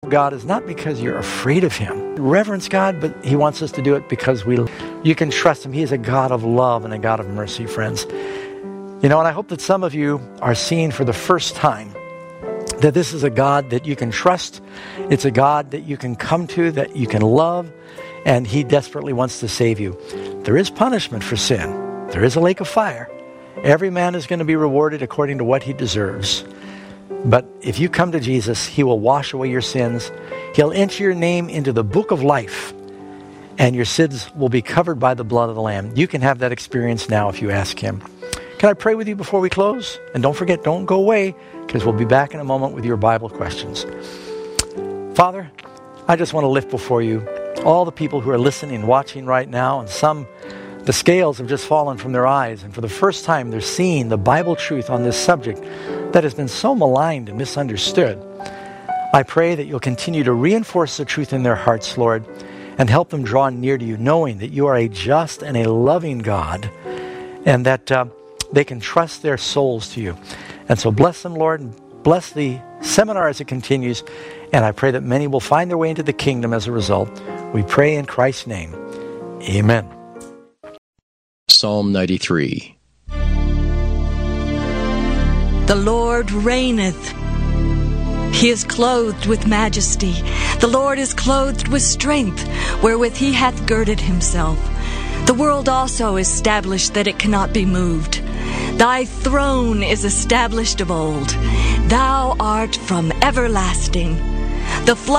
God is not because you're afraid of him. Reverence God, but he wants us to do it because you can trust him. He is a God of love and a God of mercy, friends. You know, and I hope that some of you are seeing for the first time that this is a God that you can trust. It's a God that you can come to, that you can love, and he desperately wants to save you. There is punishment for sin. There is a lake of fire. Every man is going to be rewarded according to what he deserves. But if you come to Jesus, he will wash away your sins. He'll enter your name into the book of life, and your sins will be covered by the blood of the Lamb. You can have that experience now if you ask him. Can I pray with you before we close? And don't forget, don't go away, because we'll be back in a moment with your Bible questions. Father, I just want to lift before you all the people who are listening and watching right now, and some, the scales have just fallen from their eyes, and for the first time they're seeing the Bible truth on this subject that has been so maligned and misunderstood. I pray that you'll continue to reinforce the truth in their hearts, Lord, and help them draw near to you, knowing that you are a just and a loving God, and that they can trust their souls to you. And so bless them, Lord, and bless the seminar as it continues, and I pray that many will find their way into the kingdom as a result. We pray in Christ's name. Amen. Psalm 93. The Lord reigneth. He is clothed with majesty. The Lord is clothed with strength, wherewith he hath girded himself. The world also is established that it cannot be moved. Thy throne is established of old. Thou art from everlasting. The